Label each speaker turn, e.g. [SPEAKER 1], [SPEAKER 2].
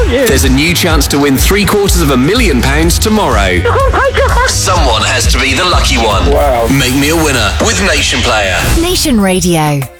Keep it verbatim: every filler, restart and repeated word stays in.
[SPEAKER 1] you.
[SPEAKER 2] There's a new chance to win three quarters of a million pounds tomorrow.
[SPEAKER 1] Oh my God.
[SPEAKER 2] Someone has to be the lucky one.
[SPEAKER 3] Wow.
[SPEAKER 2] Make me a winner with Nation Player.
[SPEAKER 4] Nation Radio.